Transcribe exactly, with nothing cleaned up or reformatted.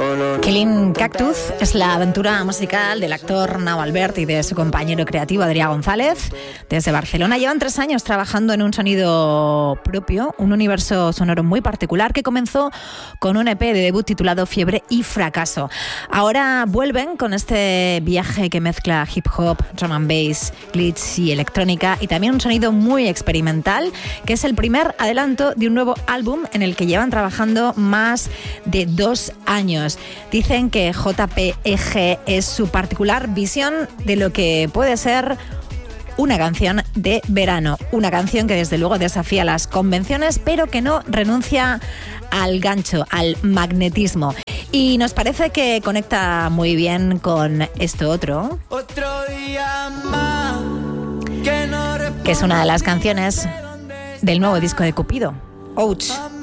Killing Cactus es la aventura musical del actor Nao Albert y de su compañero creativo Adrià González. Desde Barcelona llevan tres años trabajando en un sonido propio, un universo sonoro muy particular que comenzó con un E P de debut titulado Fiebre y Fracaso. Ahora vuelven con este viaje que mezcla hip hop, drum and bass, glitch y electrónica, y también un sonido muy experimental, que es el primer adelanto de un nuevo álbum en el que llevan trabajando más de dos años. Dicen que J P E G es su particular visión de lo que puede ser una canción de verano, una canción que desde luego desafía las convenciones, pero que no renuncia al gancho, al magnetismo. Y nos parece que conecta muy bien con esto otro, Otro día más, que, no que es una de las canciones del nuevo disco de Cupido, Ouch.